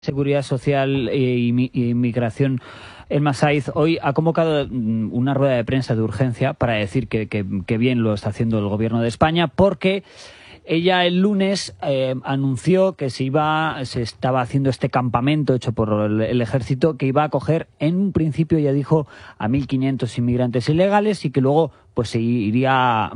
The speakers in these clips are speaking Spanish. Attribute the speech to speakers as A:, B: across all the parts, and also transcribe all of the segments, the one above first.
A: Seguridad Social e Inmigración, Elma Saiz, hoy ha convocado una rueda de prensa de urgencia para decir que bien lo está haciendo el Gobierno de España, porque ella el lunes anunció que se estaba haciendo este campamento hecho por el ejército, que iba a acoger en un principio, ya dijo, a 1.500 inmigrantes ilegales, y que luego pues se iría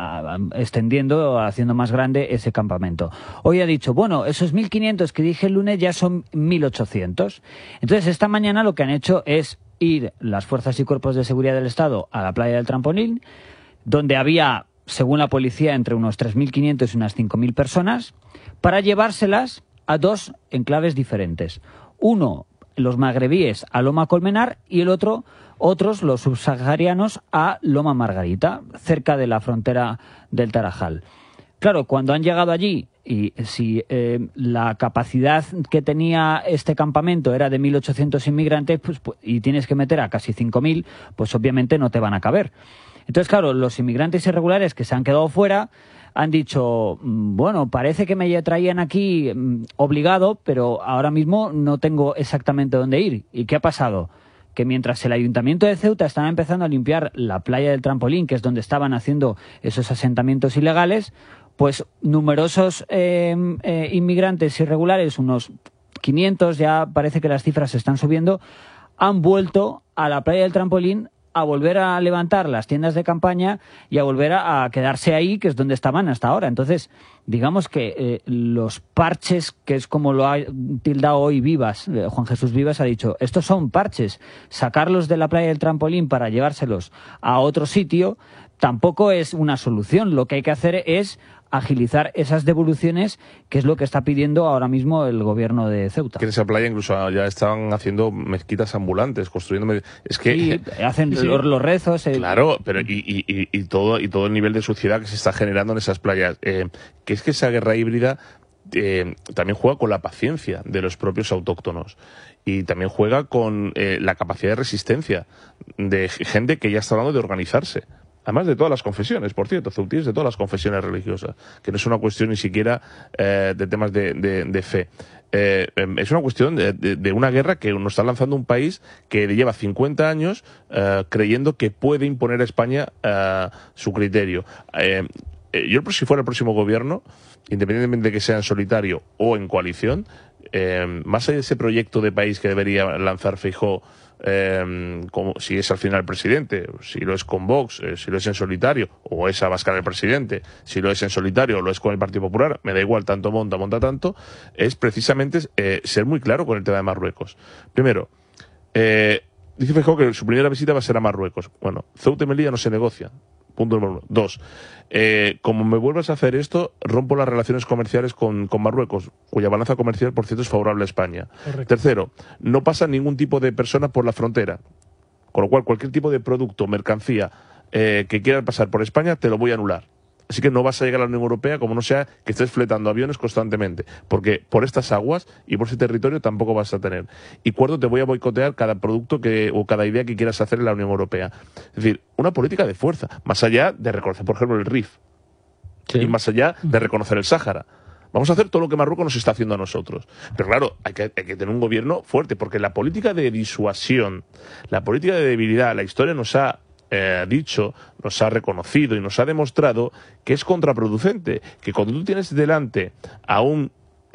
A: extendiendo, haciendo más grande ese campamento. Hoy ha dicho, bueno, esos 1.500 que dije el lunes ya son 1.800. Entonces, esta mañana lo que han hecho es ir las fuerzas y cuerpos de seguridad del Estado a la playa del Trampolín, donde había, según la policía, entre unos 3.500 y unas 5.000 personas, para llevárselas a dos enclaves diferentes. Uno, los magrebíes a Loma Colmenar, y el otros, los subsaharianos, a Loma Margarita, cerca de la frontera del Tarajal. Claro, cuando han llegado allí, y si la capacidad que tenía este campamento era de 1.800 inmigrantes, pues, y tienes que meter a casi 5.000, pues obviamente no te van a caber. Entonces, claro, los inmigrantes irregulares que se han quedado fuera han dicho, bueno, parece que me traían aquí obligado, pero ahora mismo no tengo exactamente dónde ir. ¿Y qué ha pasado? Que mientras el Ayuntamiento de Ceuta estaba empezando a limpiar la playa del Trampolín, que es donde estaban haciendo esos asentamientos ilegales, pues numerosos inmigrantes irregulares, unos 500, ya parece que las cifras se están subiendo, han vuelto a la playa del Trampolín a volver a levantar las tiendas de campaña y a volver a quedarse ahí, que es donde estaban hasta ahora. Entonces, digamos que los parches, que es como lo ha tildado hoy Vivas, Juan Jesús Vivas ha dicho, estos son parches, sacarlos de la playa del Trampolín para llevárselos a otro sitio tampoco es una solución. Lo que hay que hacer es agilizar esas devoluciones, que es lo que está pidiendo ahora mismo el gobierno de Ceuta.
B: Que en esa playa incluso ya estaban haciendo mezquitas ambulantes, construyendo... Es que...
A: Sí, hacen los rezos...
B: Claro, pero y todo el nivel de suciedad que se está generando en esas playas. Que es que esa guerra híbrida también juega con la paciencia de los propios autóctonos. Y también juega con la capacidad de resistencia de gente que ya está hablando de organizarse. Además de todas las confesiones, por cierto, ceutíes de todas las confesiones religiosas, que no es una cuestión ni siquiera de temas de fe. Es una cuestión de una guerra que nos está lanzando un país que lleva 50 años creyendo que puede imponer a España su criterio. Yo, si fuera el próximo gobierno, independientemente de que sea en solitario o en coalición, más allá de ese proyecto de país que debería lanzar Feijóo, como si es al final el presidente, si lo es con Vox, si lo es en solitario, o es Abascal el presidente, si lo es en solitario o lo es con el Partido Popular, me da igual, tanto monta tanto, es precisamente ser muy claro con el tema de Marruecos. Primero, dice Feijóo que su primera visita va a ser a Marruecos. Bueno, Ceuta y Melilla no se negocian. Punto número 1. 2. Como me vuelvas a hacer esto, rompo las relaciones comerciales con Marruecos, cuya balanza comercial, por cierto, es favorable a España. Correcto. Tercero, no pasa ningún tipo de persona por la frontera. Con lo cual, cualquier tipo de producto, mercancía que quiera pasar por España, te lo voy a anular. Así que no vas a llegar a la Unión Europea como no sea que estés fletando aviones constantemente, porque por estas aguas y por ese territorio tampoco vas a tener. Y cuarto, te voy a boicotear cada producto o cada idea que quieras hacer en la Unión Europea. Es decir, una política de fuerza, más allá de reconocer, por ejemplo, el Rif, sí, y más allá de reconocer el Sáhara. Vamos a hacer todo lo que Marruecos nos está haciendo a nosotros. Pero claro, hay que tener un gobierno fuerte, porque la política de disuasión, la política de debilidad, la historia nos ha dicho, nos ha reconocido y nos ha demostrado que es contraproducente, que cuando tú tienes delante a un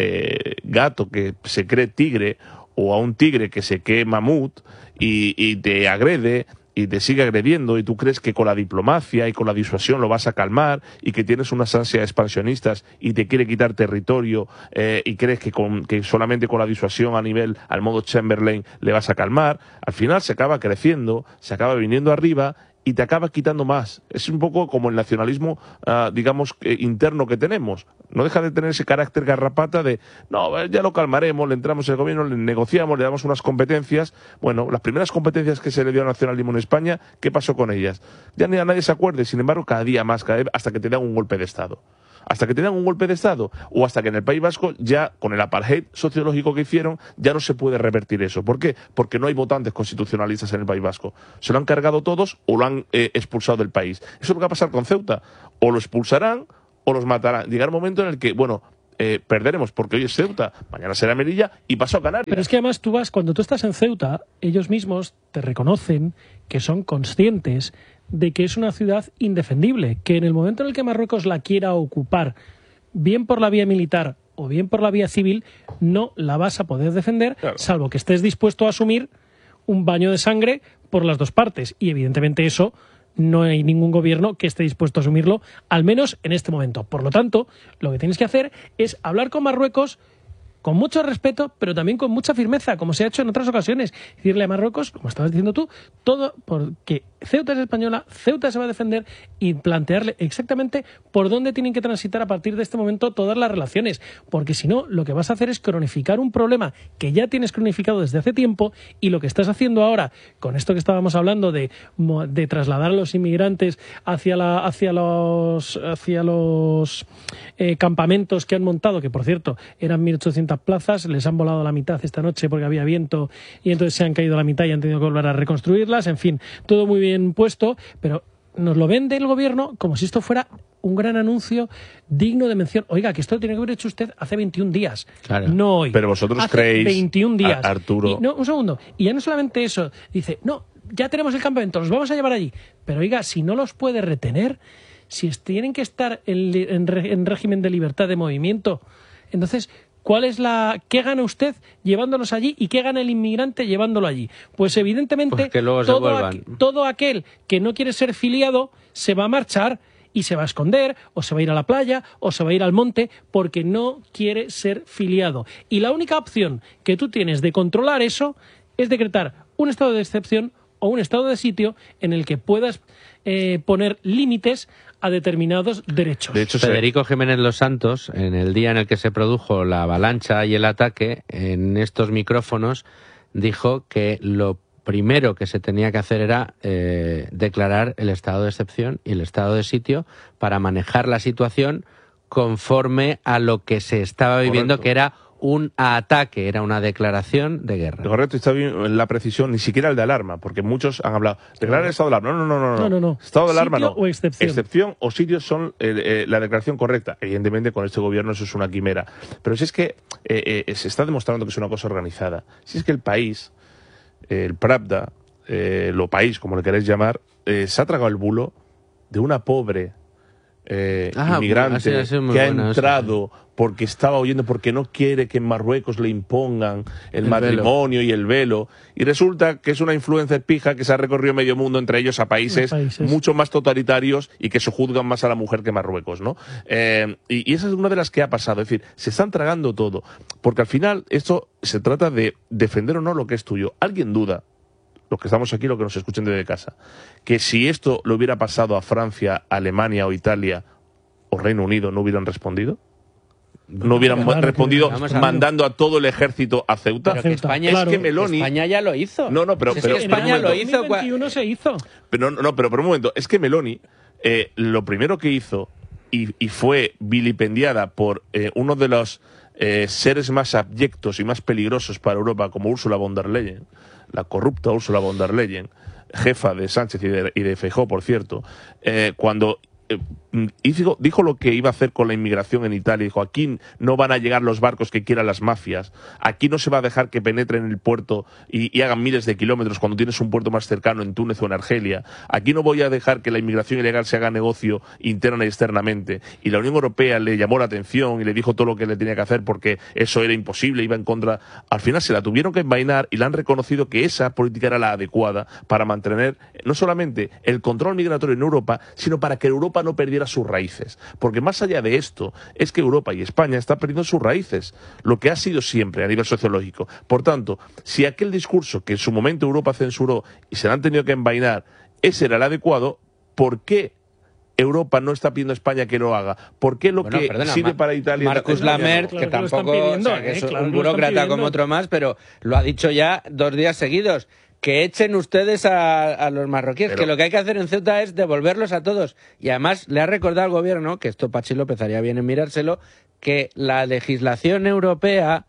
B: gato que se cree tigre o a un tigre que se cree mamut y te agrede y te sigue agrediendo y tú crees que con la diplomacia y con la disuasión lo vas a calmar y que tienes unas ansias expansionistas y te quiere quitar territorio y crees que solamente con la disuasión al modo Chamberlain le vas a calmar, al final se acaba creciendo, se acaba viniendo arriba y te acaba quitando más. Es un poco como el nacionalismo, digamos, interno que tenemos. No deja de tener ese carácter garrapata de, no, ya lo calmaremos, le entramos en el gobierno, le negociamos, le damos unas competencias. Bueno, las primeras competencias que se le dio al nacionalismo en España, ¿qué pasó con ellas? Ya ni a nadie se acuerde, sin embargo, cada día más, hasta que te dan un golpe de Estado. Hasta que te dan un golpe de Estado o hasta que en el País Vasco ya con el apartheid sociológico que hicieron ya no se puede revertir eso. ¿Por qué? Porque no hay votantes constitucionalistas en el País Vasco. Se lo han cargado todos o lo han expulsado del país. Eso es lo que va a pasar con Ceuta. O lo expulsarán o los matarán. Llegará un momento en el que, bueno, perderemos, porque hoy es Ceuta, mañana será Melilla y pasó a Canarias.
C: Pero es que además cuando tú estás en Ceuta, ellos mismos te reconocen que son conscientes de que es una ciudad indefendible, que en el momento en el que Marruecos la quiera ocupar, bien por la vía militar o bien por la vía civil, no la vas a poder defender, claro, salvo que estés dispuesto a asumir un baño de sangre por las dos partes. Y evidentemente eso no hay ningún gobierno que esté dispuesto a asumirlo, al menos en este momento. Por lo tanto, lo que tienes que hacer es hablar con Marruecos con mucho respeto, pero también con mucha firmeza, como se ha hecho en otras ocasiones. Decirle a Marruecos, como estabas diciendo tú, todo porque Ceuta es española, Ceuta se va a defender, y plantearle exactamente por dónde tienen que transitar a partir de este momento todas las relaciones. Porque si no, lo que vas a hacer es cronificar un problema que ya tienes cronificado desde hace tiempo, y lo que estás haciendo ahora, con esto que estábamos hablando de trasladar a los inmigrantes hacia los campamentos que han montado, que por cierto eran 1.800 plazas, les han volado la mitad esta noche porque había viento y entonces se han caído la mitad y han tenido que volver a reconstruirlas. En fin, todo muy bien puesto, pero nos lo vende el gobierno como si esto fuera un gran anuncio digno de mención. Oiga, que esto lo tiene que haber hecho usted hace 21 días, claro, no hoy.
B: Pero vosotros
C: hace
B: creéis,
C: 21 días.
B: Arturo...
C: Y, no, un segundo. Y ya no solamente eso, dice, no, ya tenemos el campamento, los vamos a llevar allí. Pero oiga, si no los puede retener, si tienen que estar en régimen de libertad de movimiento, entonces, ¿qué gana usted llevándolos allí y qué gana el inmigrante llevándolo allí? Pues evidentemente todo aquel que no quiere ser filiado se va a marchar y se va a esconder, o se va a ir a la playa, o se va a ir al monte, porque no quiere ser filiado. Y la única opción que tú tienes de controlar eso es decretar un estado de excepción o un estado de sitio en el que puedas poner límites a determinados derechos.
D: De hecho, Federico Jiménez Los Santos, en el día en el que se produjo la avalancha y el ataque, en estos micrófonos dijo que lo primero que se tenía que hacer era declarar el estado de excepción y el estado de sitio para manejar la situación conforme a lo que se estaba viviendo. Correcto. Que era un ataque, era una declaración de guerra.
B: Correcto, está bien la precisión, ni siquiera el de alarma, porque muchos han hablado. Declarar el estado de alarma. No. Estado de alarma no.
C: O excepción.
B: Excepción o sitio son la declaración correcta. Evidentemente, con este gobierno eso es una quimera. Pero si es que se está demostrando que es una cosa organizada. Si es que el país, el Pravda, lo país, como le queréis llamar, se ha tragado el bulo de una pobre inmigrante que ha entrado porque estaba huyendo, porque no quiere que en Marruecos le impongan el matrimonio y el velo, y resulta que es una influencer pija que se ha recorrido medio mundo, entre ellos a países mucho más totalitarios y que se juzgan más a la mujer que Marruecos, ¿no? Y esa es una de las que ha pasado, es decir, se están tragando todo, porque al final esto se trata de defender o no lo que es tuyo. ¿Alguien duda, los que estamos aquí, los que nos escuchen desde casa, que si esto le hubiera pasado a Francia, Alemania o Italia o Reino Unido no hubieran respondido? ¿No hubieran respondido mandando a todo el ejército a Ceuta?
D: Pero que España, es que Meloni... España ya lo hizo.
B: Pero
C: España lo hizo. En 2021 se hizo.
B: Pero un momento, es que Meloni lo primero que hizo y fue vilipendiada por uno de los seres más abyectos y más peligrosos para Europa, como Ursula von der Leyen, la corrupta Ursula von der Leyen, jefa de Sánchez y de Feijóo, por cierto, cuando dijo lo que iba a hacer con la inmigración en Italia. Dijo, aquí no van a llegar los barcos que quieran las mafias, aquí no se va a dejar que penetren en el puerto y hagan miles de kilómetros cuando tienes un puerto más cercano en Túnez o en Argelia, aquí no voy a dejar que la inmigración ilegal se haga negocio interna y externamente. Y la Unión Europea le llamó la atención y le dijo todo lo que le tenía que hacer porque eso era imposible, iba en contra. Al final se la tuvieron que envainar y le han reconocido que esa política era la adecuada para mantener no solamente el control migratorio en Europa, sino para que Europa no perdiera sus raíces. Porque más allá de esto, es que Europa y España están perdiendo sus raíces, lo que ha sido siempre a nivel sociológico. Por tanto, si aquel discurso que en su momento Europa censuró y se le han tenido que envainar, ese era el adecuado, ¿por qué Europa no está pidiendo a España que lo haga? ¿Por qué sirve para Italia?
D: Marcus Lammert, que tampoco es un burócrata como otro más, pero lo ha dicho ya 2 días seguidos. Que echen ustedes a los marroquíes, que lo que hay que hacer en Ceuta es devolverlos a todos. Y además le ha recordado al gobierno, que esto Pachi López haría bien en mirárselo, que la legislación europea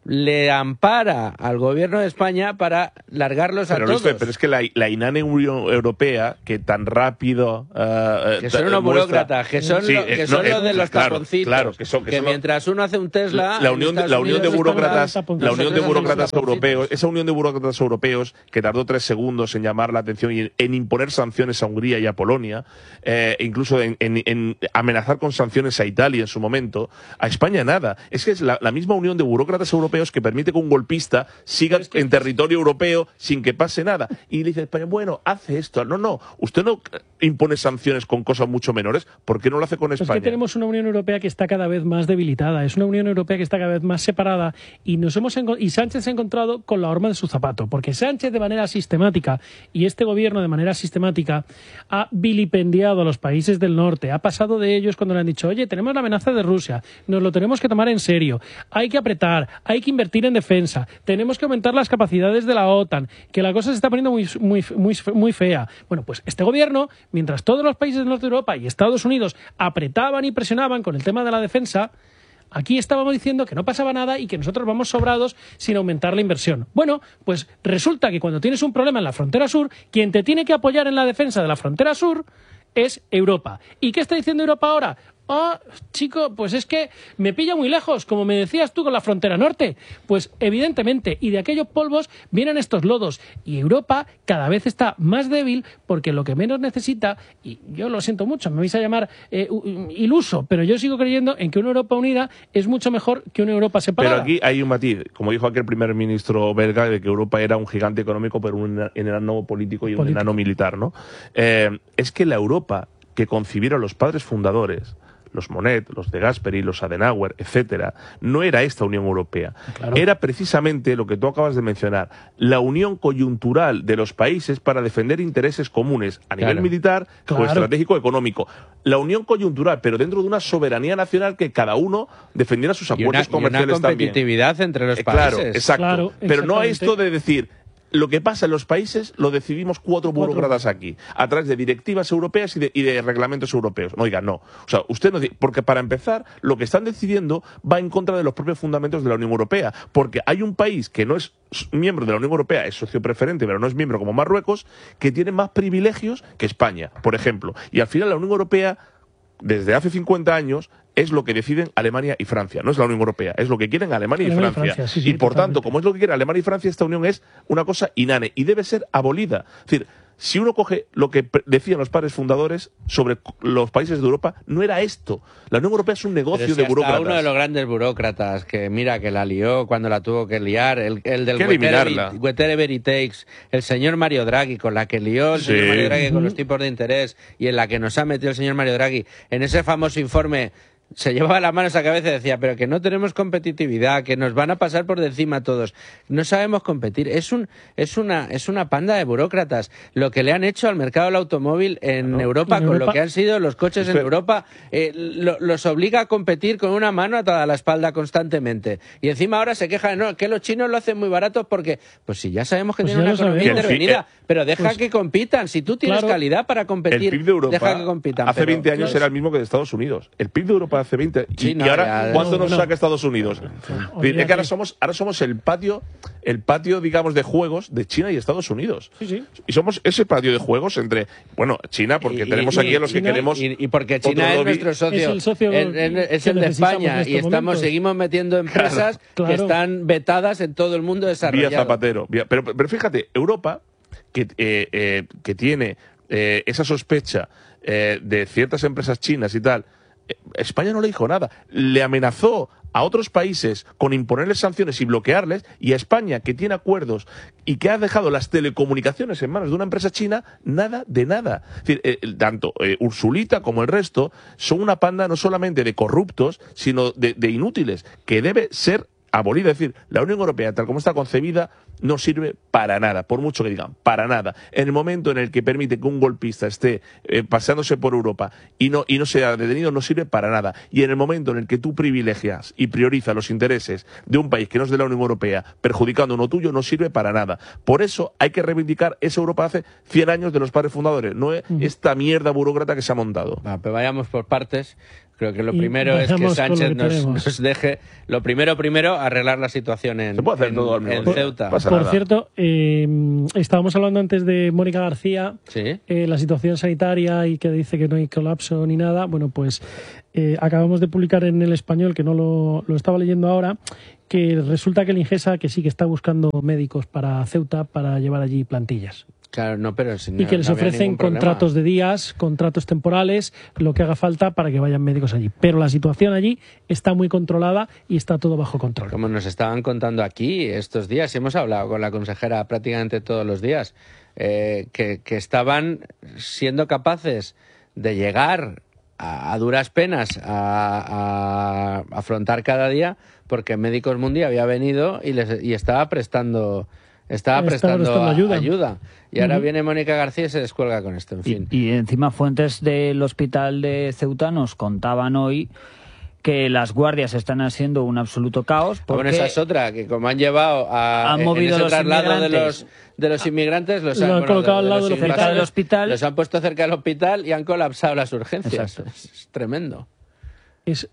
D: le ampara al gobierno de España para largarlos a todos.
B: Pero es que la inane Unión Europea, que tan rápido...
D: que son unos burócratas, que son,
B: sí,
D: los de los taponcitos.
B: Claro,
D: que mientras uno hace un Tesla...
B: La unión de burócratas europeos, esa unión de burócratas europeos que tardó 3 segundos en llamar la atención y en imponer sanciones a Hungría y a Polonia, incluso en amenazar con sanciones a Italia en su momento, a España nada. Es que es la misma unión de burócratas europeos que permite que un golpista siga en territorio europeo sin que pase nada. Y le dice España, bueno, hace esto. No, usted no impone sanciones con cosas mucho menores. ¿Por qué no lo hace con España?
C: Es que tenemos una Unión Europea que está cada vez más debilitada, es una Unión Europea que está cada vez más separada y Sánchez se ha encontrado con la horma de su zapato, porque Sánchez de manera sistemática y este gobierno de manera sistemática ha vilipendiado a los países del norte, ha pasado de ellos cuando le han dicho, oye, tenemos la amenaza de Rusia, nos lo tenemos que tomar en serio, hay que apretar, hay que invertir en defensa, tenemos que aumentar las capacidades de la OTAN, que la cosa se está poniendo muy fea. Bueno, pues este gobierno, mientras todos los países del norte de Europa y Estados Unidos apretaban y presionaban con el tema de la defensa, aquí estábamos diciendo que no pasaba nada y que nosotros vamos sobrados sin aumentar la inversión. Bueno, pues resulta que cuando tienes un problema en la frontera sur, quien te tiene que apoyar en la defensa de la frontera sur es Europa. ¿Y qué está diciendo Europa ahora? Chico, pues es que me pilla muy lejos, como me decías tú con la frontera norte. Pues evidentemente, y de aquellos polvos vienen estos lodos. Y Europa cada vez está más débil porque lo que menos necesita, y yo lo siento mucho, me vais a llamar iluso, pero yo sigo creyendo en que una Europa unida es mucho mejor que una Europa separada.
B: Pero aquí hay un matiz, como dijo aquel primer ministro belga, de que Europa era un gigante económico, pero un enano político y un enano militar, ¿no? Es que la Europa que concibieron los padres fundadores, los Monnet, los de Gasperi, los Adenauer, etcétera, no era esta Unión Europea. Claro. Era precisamente lo que tú acabas de mencionar, la unión coyuntural de los países para defender intereses comunes a nivel militar o estratégico económico. La unión coyuntural, pero dentro de una soberanía nacional que cada uno defendiera sus acuerdos comerciales también.
D: Y una competitividad entre los países.
B: Claro, exacto. Claro, pero no esto de decir... Lo que pasa en los países lo decidimos 4 burócratas aquí, a través de directivas europeas y de reglamentos europeos. No, oiga, no. O sea, usted no... Porque para empezar, lo que están decidiendo va en contra de los propios fundamentos de la Unión Europea. Porque hay un país que no es miembro de la Unión Europea, es socio preferente, pero no es miembro, como Marruecos, que tiene más privilegios que España, por ejemplo. Y al final la Unión Europea, desde hace 50 años, es lo que deciden Alemania y Francia. No es la Unión Europea, es lo que quieren Alemania y Francia. Sí, y por tanto, como es lo que quieren Alemania y Francia, esta unión es una cosa inane y debe ser abolida. Es decir, si uno coge lo que decían los padres fundadores sobre los países de Europa, no era esto. La Unión Europea es un negocio de burócratas.
D: Uno de los grandes burócratas que mira que la lió cuando la tuvo que liar, el del whatever it takes, el señor Mario Draghi, con la que lió el señor Mario Draghi con los tipos de interés y en la que nos ha metido el señor Mario Draghi en ese famoso informe. Se llevaba la mano a esa cabeza y decía, pero que no tenemos competitividad, que nos van a pasar por encima todos. No sabemos competir. Es una panda de burócratas. Lo que le han hecho al mercado del automóvil en Europa, con lo que han sido los coches en Europa, los obliga a competir con una mano atada a la espalda constantemente. Y encima ahora se quejan, no, que los chinos lo hacen muy barato porque, pues si ya sabemos que tienen una economía intervenida, pero deja que compitan. Si tú tienes calidad para competir,
B: el PIB de Europa,
D: deja que compitan.
B: Hace 20 años era el mismo que de Estados Unidos. El PIB de Europa hace 20 y ahora ¿cuánto nos saca Estados Unidos? Es que ahora somos el patio, digamos, de juegos de China y Estados Unidos. Y somos ese patio de juegos entre, bueno, China, porque tenemos aquí a los China, que queremos...
D: Y porque China es nuestro socio, es el socio es el de España, y seguimos metiendo empresas que están vetadas en todo el mundo desarrollado.
B: Vía Zapatero. Pero fíjate, Europa, que tiene esa sospecha de ciertas empresas chinas y tal, España no le dijo nada, le amenazó a otros países con imponerles sanciones y bloquearles, y a España, que tiene acuerdos y que ha dejado las telecomunicaciones en manos de una empresa china, nada de nada. Es decir, tanto Ursulita como el resto son una panda no solamente de corruptos, sino de inútiles, que debe ser abolida. Es decir, la Unión Europea, tal como está concebida, no sirve para nada, por mucho que digan, para nada. En el momento en el que permite que un golpista esté paseándose por Europa y no sea detenido, no sirve para nada. Y en el momento en el que tú privilegias y priorizas los intereses de un país que no es de la Unión Europea, perjudicando uno tuyo, no sirve para nada. Por eso hay que reivindicar esa Europa hace 100 años de los padres fundadores, no esta mierda burócrata que se ha montado.
D: Pero vayamos por partes. Creo que lo primero es que Sánchez nos deje, lo primero, arreglar la situación en Ceuta.
C: Por cierto, estábamos hablando antes de Mónica García,
D: ¿sí?
C: La situación sanitaria y que dice que no hay colapso ni nada. Bueno, pues acabamos de publicar en El Español, que no lo estaba leyendo ahora, que resulta que el Ingesa que sí que está buscando médicos para Ceuta para llevar allí plantillas.
D: Claro, no, pero
C: y que les ofrecen contratos de días, contratos temporales, lo que haga falta para que vayan médicos allí. Pero la situación allí está muy controlada y está todo bajo control.
D: Como nos estaban contando aquí estos días, y hemos hablado con la consejera prácticamente todos los días, que estaban siendo capaces de llegar a duras penas a afrontar cada día, porque Médicos Mundi había venido y estaba prestando ayuda. Y ahora viene Mónica García y se descuelga con esto, en fin.
A: Y encima fuentes del hospital de Ceuta nos contaban hoy que las guardias están haciendo un absoluto caos. Porque
D: bueno, esa es otra, que como han llevado han movido en ese traslado de los inmigrantes, los han
C: colocado al lado del
A: hospital.
D: Los han puesto cerca del hospital y han colapsado las urgencias.
A: Exacto.
D: Es tremendo.
C: Es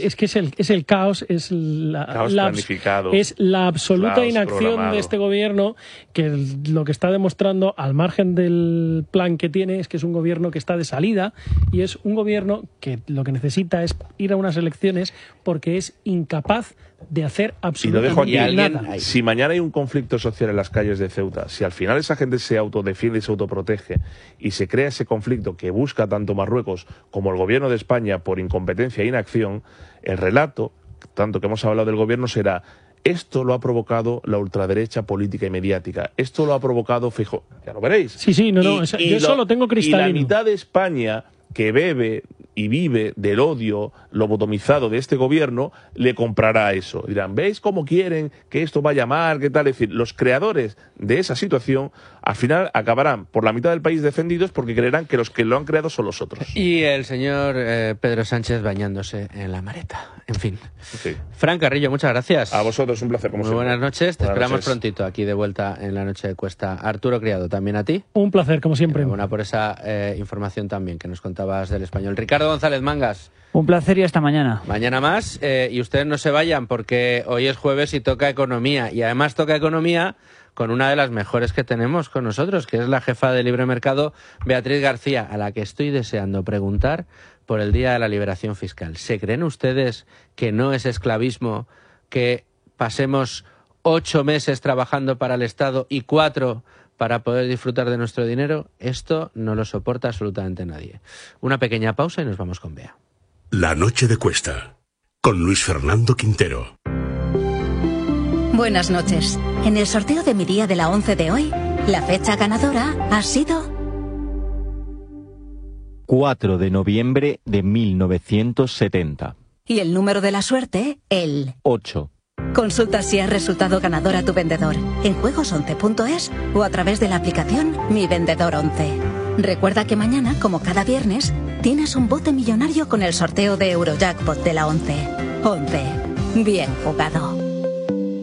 C: el caos, es
B: planificado,
C: es la absoluta inacción
B: programado
C: de este gobierno, que lo que está demostrando, al margen del plan que tiene, es que es un gobierno que está de salida y es un gobierno que lo que necesita es ir a unas elecciones porque es incapaz de hacer absolutamente nada.
B: Si mañana hay un conflicto social en las calles de Ceuta, si al final esa gente se autodefiende y se autoprotege y se crea ese conflicto que busca tanto Marruecos como el gobierno de España por incompetencia e inacción, el relato, tanto que hemos hablado del gobierno, será: esto lo ha provocado la ultraderecha política y mediática, esto lo ha provocado Feijóo. Ya lo veréis.
C: Sí, yo solo tengo cristalino.
B: Y la mitad de España que bebe y vive del odio lobotomizado de este gobierno, le comprará eso. Dirán, ¿veis cómo quieren que esto vaya mal? ¿Qué tal? Es decir, los creadores de esa situación al final acabarán por la mitad del país defendidos porque creerán que los que lo han creado son los otros.
D: Y el señor Pedro Sánchez bañándose en la mareta. En fin.
B: Sí.
D: Fran Carrillo, muchas gracias.
B: A vosotros, un placer como siempre.
D: Muy buenas noches. Te esperamos prontito aquí de vuelta en la noche de Cuesta. Arturo Criado, también a ti.
C: Un placer, como siempre.
D: Buena por esa información también que nos contabas del Español. Ricardo González Mangas.
A: Un placer y hasta mañana.
D: Mañana más. Y ustedes no se vayan porque hoy es jueves y toca economía. Y además toca economía con una de las mejores que tenemos con nosotros, que es la jefa de Libre Mercado, Beatriz García, a la que estoy deseando preguntar por el Día de la Liberación Fiscal. ¿Se creen ustedes que no es esclavismo que pasemos 8 meses trabajando para el Estado y 4 para poder disfrutar de nuestro dinero? Esto no lo soporta absolutamente nadie. Una pequeña pausa y nos vamos con Bea.
E: La noche de Cuesta, con Luis Fernando Quintero.
F: Buenas noches. En el sorteo de mi día de la 11 de hoy, la fecha ganadora ha sido
G: 4 de noviembre de 1970.
F: Y el número de la suerte, el
G: 8.
F: Consulta si has resultado ganador a tu vendedor en juegos11.es o a través de la aplicación Mi Vendedor 11. Recuerda que mañana, como cada viernes, tienes un bote millonario con el sorteo de Eurojackpot de la 11. 11. Bien jugado.